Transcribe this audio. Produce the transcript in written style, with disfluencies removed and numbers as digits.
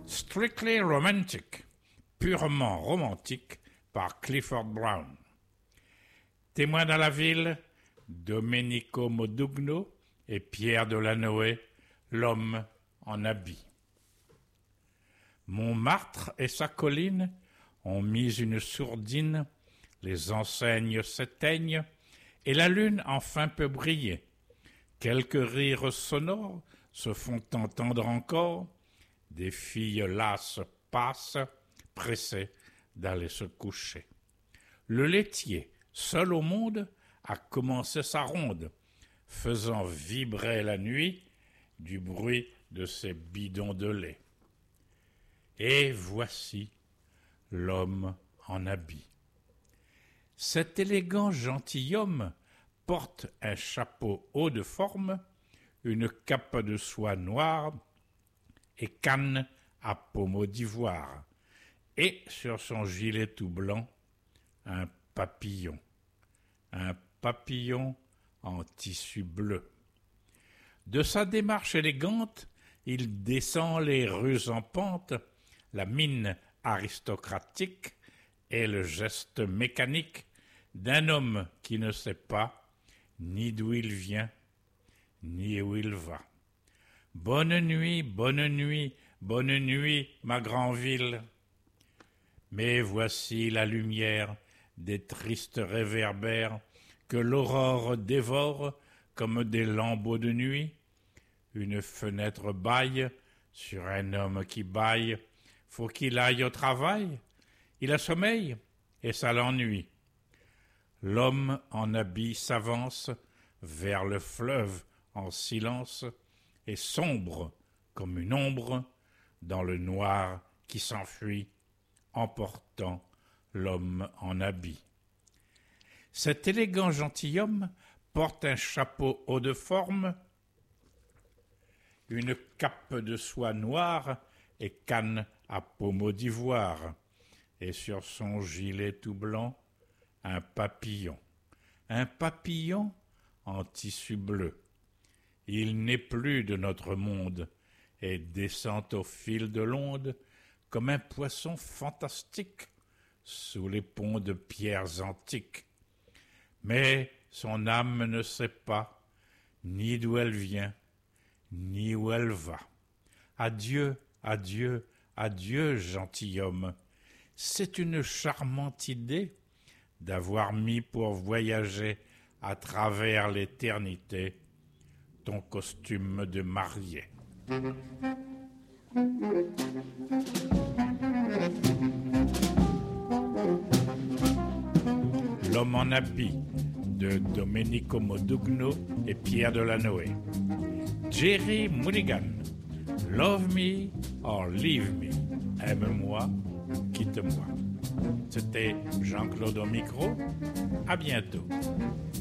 Strictly Romantic, purement romantique, par Clifford Brown. Témoins dans la ville, Domenico Modugno et Pierre Delanoë, l'homme en habit. Montmartre et sa colline ont mis une sourdine, les enseignes s'éteignent, et la lune enfin peut briller. Quelques rires sonores se font entendre encore, des filles lasses passent, pressées d'aller se coucher. Le laitier, seul au monde, a commencé sa ronde, faisant vibrer la nuit du bruit de ses bidons de lait. Et voici l'homme en habit. Cet élégant gentilhomme porte un chapeau haut de forme, une cape de soie noire et canne à pommeau d'ivoire, et sur son gilet tout blanc, un papillon en tissu bleu. De sa démarche élégante, il descend les rues en pente, la mine aristocratique et le geste mécanique d'un homme qui ne sait pas ni d'où il vient, ni où il va. Bonne nuit, bonne nuit, bonne nuit, ma grande ville. Mais voici la lumière des tristes réverbères que l'aurore dévore comme des lambeaux de nuit. Une fenêtre bâille sur un homme qui bâille. Faut qu'il aille au travail. Il a sommeil et ça l'ennuie. L'homme en habit s'avance vers le fleuve en silence et sombre comme une ombre dans le noir qui s'enfuit, emportant l'homme en habit. Cet élégant gentilhomme porte un chapeau haut de forme, une cape de soie noire et canne à pommeau d'ivoire, et sur son gilet tout blanc, un papillon en tissu bleu. Il n'est plus de notre monde et descend au fil de l'onde comme un poisson fantastique sous les ponts de pierres antiques. Mais son âme ne sait pas ni d'où elle vient, ni où elle va. Adieu, adieu, adieu, gentilhomme. C'est une charmante idée d'avoir mis pour voyager à travers l'éternité ton costume de mariée. L'homme en habit de Domenico Modugno et Pierre Delanoë. Jerry Mulligan, Love Me or Leave Me, aime-moi, quitte-moi. C'était Jean-Claude au micro, à bientôt.